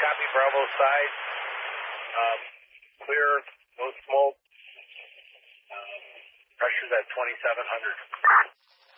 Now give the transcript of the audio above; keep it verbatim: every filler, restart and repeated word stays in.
copy, Bravo side. Um, clear, no smoke. Um, pressure's at twenty-seven hundred.